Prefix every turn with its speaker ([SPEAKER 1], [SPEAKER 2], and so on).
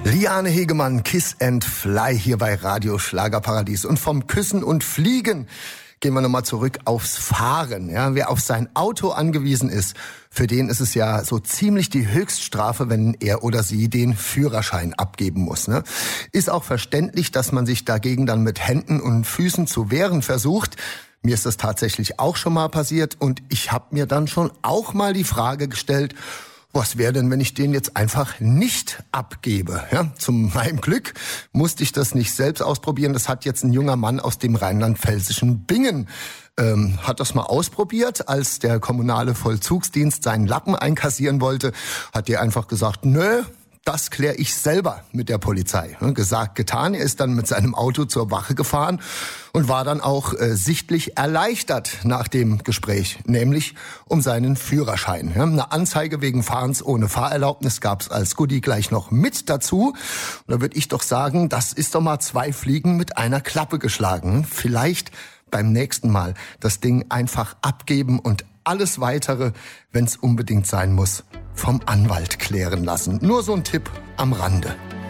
[SPEAKER 1] Liane Hegemann, Kiss and Fly hier bei Radio Schlagerparadies. Und vom Küssen und Fliegen gehen wir nochmal zurück aufs Fahren. Ja, wer auf sein Auto angewiesen ist, für den ist es ja so ziemlich die Höchststrafe, wenn er oder sie den Führerschein abgeben muss. Ne? Ist auch verständlich, dass man sich dagegen dann mit Händen und Füßen zu wehren versucht. Mir ist das tatsächlich auch schon mal passiert und ich habe mir dann schon auch mal die Frage gestellt, was wäre denn, wenn ich den jetzt einfach nicht abgebe? Ja, zu meinem Glück musste ich das nicht selbst ausprobieren. Das hat jetzt ein junger Mann aus dem rheinland-pfälzischen Bingen hat das mal ausprobiert. Als der kommunale Vollzugsdienst seinen Lappen einkassieren wollte, hat der einfach gesagt, nö, das kläre ich selber mit der Polizei. Gesagt, getan. Er ist dann mit seinem Auto zur Wache gefahren und war dann auch sichtlich erleichtert nach dem Gespräch, nämlich um seinen Führerschein. Eine Anzeige wegen Fahrens ohne Fahrerlaubnis gab's als Goodie gleich noch mit dazu. Und da würde ich doch sagen, das ist doch mal 2 Fliegen mit einer Klappe geschlagen. Vielleicht beim nächsten Mal das Ding einfach abgeben und alles Weitere, wenn es unbedingt sein muss, vom Anwalt klären lassen. Nur so ein Tipp am Rande.